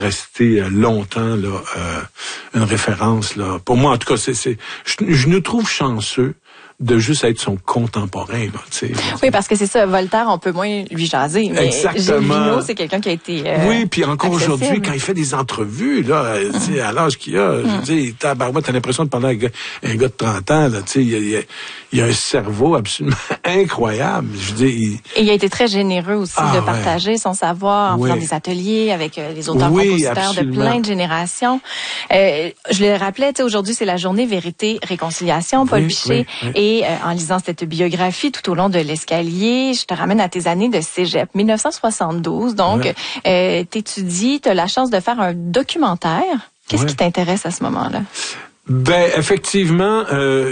rester longtemps là une référence là. Pour moi, en tout cas, je nous trouve chanceux de juste être son contemporain, là, tu sais. Oui, parce que c'est ça, Voltaire, on peut moins lui jaser, mais Gélineau, c'est quelqu'un qui a été oui, puis encore accessible. aujourd'hui, quand il fait des entrevues, là, tu sais, à l'âge qu'il a, je veux dire, t'as l'impression de parler avec un gars de 30 ans, là, tu sais, il a un cerveau absolument incroyable, je veux dire. Et il a été très généreux aussi de partager son savoir en faisant des ateliers avec les auteurs-compositeurs de plein de générations. Je le rappelais, tu sais, aujourd'hui, c'est la journée Vérité-Réconciliation, Paul Piché, et en lisant cette biographie tout au long de l'escalier, je te ramène à tes années de cégep, 1972. Donc, t'étudies, t'as la chance de faire un documentaire. Qu'est-ce qui t'intéresse à ce moment-là? Ben, effectivement,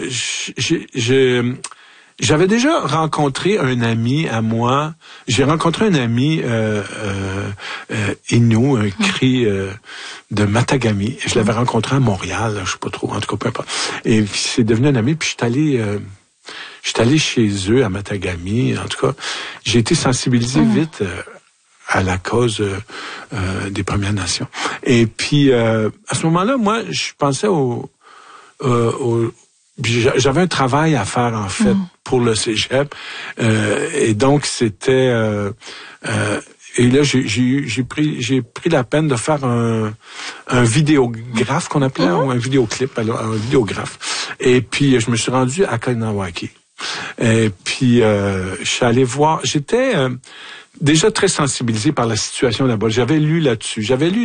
j'avais déjà rencontré un ami à moi. J'ai rencontré un ami Innu, un cri de Matagami. Je l'avais rencontré à Montréal, je sais pas trop, en tout cas peu importe. Et puis c'est devenu un ami. Puis je suis allé chez eux à Matagami. En tout cas, j'ai été sensibilisé vite à la cause des Premières Nations. Et puis à ce moment-là, moi, je pensais j'avais un travail à faire en fait pour le cégep et donc c'était et là j'ai pris la peine de faire un vidéographe qu'on appelait ou un vidéoclip, alors un vidéographe. Et puis je me suis rendu à Kahnawake. Et puis je suis allé voir, j'étais déjà très sensibilisé par la situation là-bas. J'avais lu là-dessus.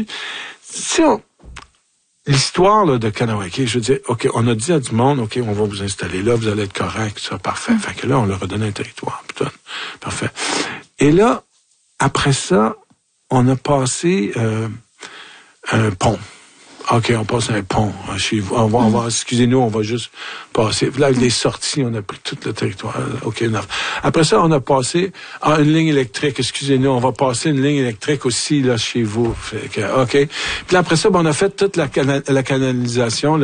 L'histoire là, de Kahnawake, je veux dire, OK, on a dit à du monde, OK, on va vous installer là, vous allez être correct, ça, parfait. Fait que là, on leur a donné un territoire, putain, parfait. Et là, après ça, on a passé un pont. OK, on passe un pont chez vous. On va, excusez-nous, on va juste passer. Là, les sorties, on a pris tout le territoire. OK, neuf. Après ça, on a passé une ligne électrique. Excusez-nous, on va passer une ligne électrique aussi là chez vous. Fait que, OK. Puis là, après ça, on a fait toute la canalisation,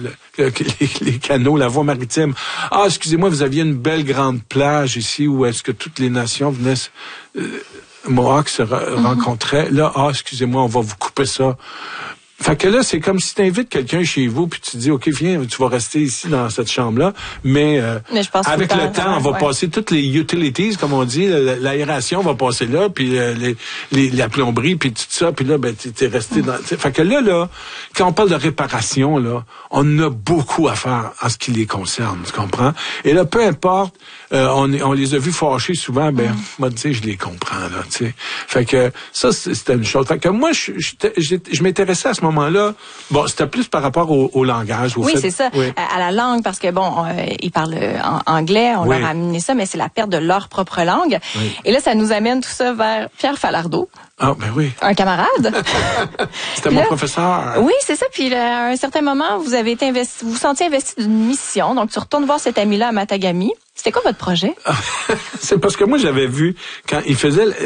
les canaux, la voie maritime. Ah, excusez-moi, vous aviez une belle grande plage ici où est-ce que toutes les nations venaient Mohawks se rencontraient. Là, excusez-moi, on va vous couper ça. Fait que là, c'est comme si tu invites quelqu'un chez vous puis tu dis, OK, viens, tu vas rester ici dans cette chambre-là, mais je pense avec le temps, on va passer toutes les utilities, comme on dit, l'aération va passer là, puis la plomberie, puis tout ça, puis là, ben, t'es resté dans... Fait que là, quand on parle de réparation, là, on a beaucoup à faire en ce qui les concerne, tu comprends? Et là, peu importe, on les a vus fâchés souvent, ben, moi, tu sais, je les comprends, là, tu sais. Fait que ça, c'était une chose. Fait que moi, je m'intéressais à ce moment-là, bon, c'était plus par rapport au langage. C'est ça, à la langue, parce que bon, ils parlent anglais, on leur a amené ça, mais c'est la perte de leur propre langue. Oui. Et là, ça nous amène tout ça vers Pierre Falardeau. Ah, ben oui. Un camarade. C'était mon professeur. Oui, c'est ça. Puis là, à un certain moment, vous avez été vous vous sentiez investi d'une mission. Donc, tu retournes voir cet ami-là à Matagami. C'était quoi votre projet? C'est parce que moi, j'avais vu, quand il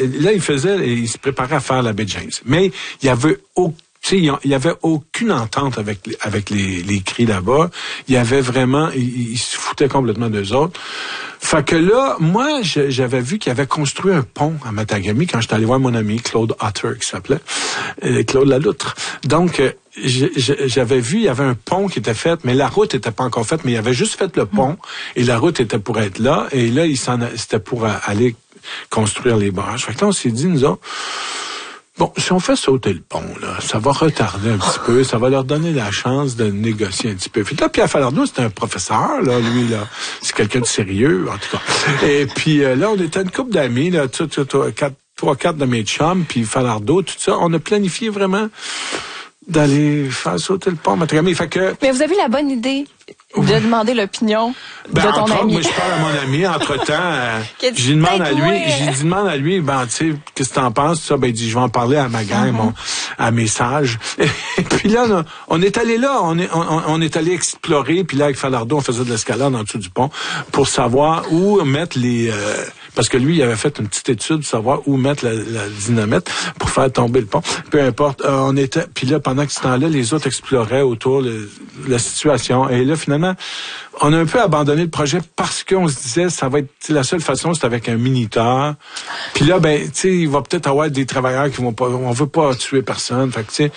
se préparait à faire la baie James. Mais il y avait il y avait aucune entente avec les cris là-bas. Il y avait vraiment, ils se foutaient complètement d'eux autres. Fait que là, moi, j'avais vu qu'il avait construit un pont à Matagami quand j'étais allé voir mon ami Claude Otter, qui s'appelait Claude Laloutre. Donc, j'avais vu, il y avait un pont qui était fait, mais la route était pas encore faite, mais il avait juste fait le pont et la route était pour être là. Et là, c'était pour aller construire les barrages. Fait que là, on s'est dit, nous autres, bon, si on fait sauter le pont, là, ça va retarder un petit peu, ça va leur donner la chance de négocier un petit peu. Puis là, Pierre Falardeau, c'est un professeur, là, lui, là, c'est quelqu'un de sérieux, en tout cas. Et puis là, on était une couple d'amis, là, 3-4 de mes chums, puis Falardeau, tout ça. On a planifié vraiment d'aller faire sauter le pont Matagami. Fait que... Mais vous avez la bonne idée de demander l'opinion de ton ami. Moi, je parle à mon ami, entre-temps, j'y demande à lui, ben, tu sais, qu'est-ce que t'en penses, ça? Ben, il dit, je vais en parler à ma gang, à mes sages. Et puis là, on est allé là, on est allé explorer, puis là, avec Falardeau, on faisait de l'escalade en dessous du pont pour savoir où mettre parce que lui, il avait fait une petite étude pour savoir où mettre la dynamite pour faire tomber le pont. Peu importe, puis là, pendant ce temps-là, les autres exploraient autour la situation. Et là, finalement, on a un peu abandonné le projet parce qu'on se disait, ça va être, la seule façon, c'est avec un Miniteur. Puis là, ben, tu sais, il va peut-être avoir des travailleurs qui vont pas, on veut pas tuer personne. Fait que, tu sais,